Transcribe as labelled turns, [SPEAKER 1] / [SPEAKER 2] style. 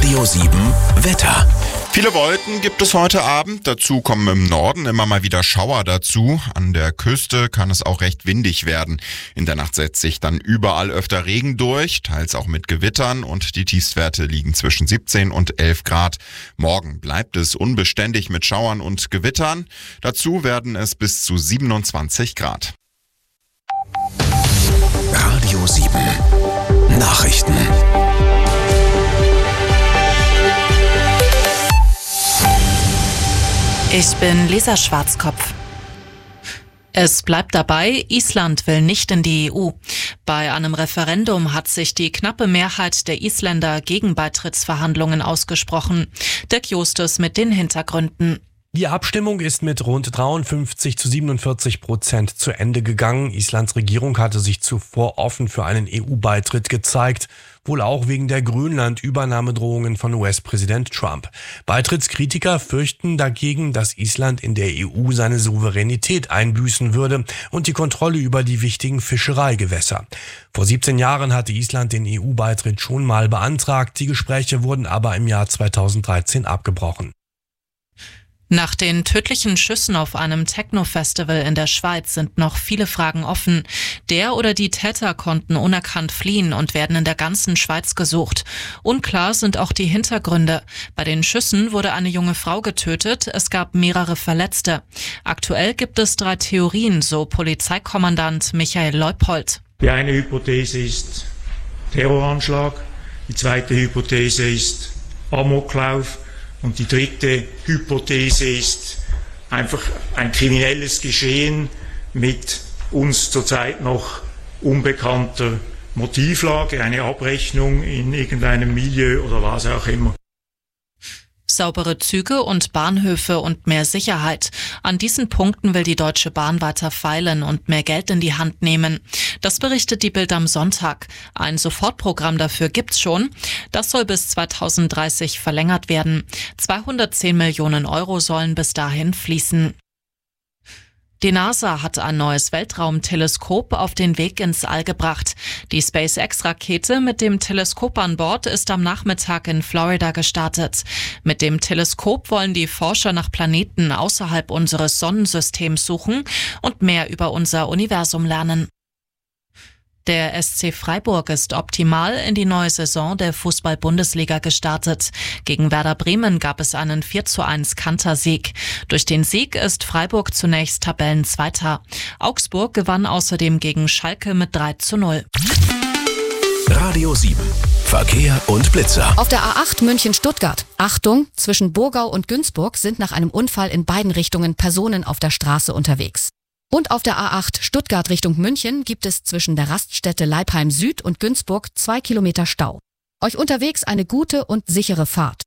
[SPEAKER 1] Radio 7 Wetter.
[SPEAKER 2] Viele Wolken gibt es heute Abend. Dazu kommen im Norden immer mal wieder Schauer dazu. An der Küste kann es auch recht windig werden. In der Nacht setzt sich dann überall öfter Regen durch, teils auch mit Gewittern, und die Tiefstwerte liegen zwischen 17 und 11 Grad. Morgen bleibt es unbeständig mit Schauern und Gewittern. Dazu werden es bis zu 27 Grad.
[SPEAKER 1] Radio 7 Nachrichten.
[SPEAKER 3] Ich bin Lisa Schwarzkopf. Es bleibt dabei, Island will nicht in die EU. Bei einem Referendum hat sich die knappe Mehrheit der Isländer gegen Beitrittsverhandlungen ausgesprochen. Dirk Justus mit den Hintergründen.
[SPEAKER 4] Die Abstimmung ist mit rund 53-47% zu Ende gegangen. Islands Regierung hatte sich zuvor offen für einen EU-Beitritt gezeigt, wohl auch wegen der Grönland-Übernahmedrohungen von US-Präsident Trump. Beitrittskritiker fürchten dagegen, dass Island in der EU seine Souveränität einbüßen würde und die Kontrolle über die wichtigen Fischereigewässer. Vor 17 Jahren hatte Island den EU-Beitritt schon mal beantragt, die Gespräche wurden aber im Jahr 2013 abgebrochen.
[SPEAKER 3] Nach den tödlichen Schüssen auf einem Techno-Festival in der Schweiz sind noch viele Fragen offen. Der oder die Täter konnten unerkannt fliehen und werden in der ganzen Schweiz gesucht. Unklar sind auch die Hintergründe. Bei den Schüssen wurde eine junge Frau getötet, es gab mehrere Verletzte. Aktuell gibt es 3 Theorien, so Polizeikommandant Michael Leupold.
[SPEAKER 5] Die eine Hypothese ist Terroranschlag, die zweite Hypothese ist Amoklauf. Und die dritte Hypothese ist einfach ein kriminelles Geschehen mit uns zurzeit noch unbekannter Motivlage, eine Abrechnung in irgendeinem Milieu oder was auch immer.
[SPEAKER 3] Saubere Züge und Bahnhöfe und mehr Sicherheit. An diesen Punkten will die Deutsche Bahn weiter feilen und mehr Geld in die Hand nehmen. Das berichtet die Bild am Sonntag. Ein Sofortprogramm dafür gibt's schon. Das soll bis 2030 verlängert werden. 210 Millionen Euro sollen bis dahin fließen. Die NASA hat ein neues Weltraumteleskop auf den Weg ins All gebracht. Die SpaceX-Rakete mit dem Teleskop an Bord ist am Nachmittag in Florida gestartet. Mit dem Teleskop wollen die Forscher nach Planeten außerhalb unseres Sonnensystems suchen und mehr über unser Universum lernen. Der SC Freiburg ist optimal in die neue Saison der Fußball-Bundesliga gestartet. Gegen Werder Bremen gab es einen 4:1 Kantersieg. Durch den Sieg ist Freiburg zunächst Tabellenzweiter. Augsburg gewann außerdem gegen Schalke mit 3:0.
[SPEAKER 1] Radio 7 Verkehr und Blitzer.
[SPEAKER 6] Auf der A8 München-Stuttgart. Achtung, zwischen Burgau und Günzburg sind nach einem Unfall in beiden Richtungen Personen auf der Straße unterwegs. Und auf der A8 Stuttgart Richtung München gibt es zwischen der Raststätte Leipheim Süd und Günzburg 2 Kilometer Stau. Euch unterwegs eine gute und sichere Fahrt.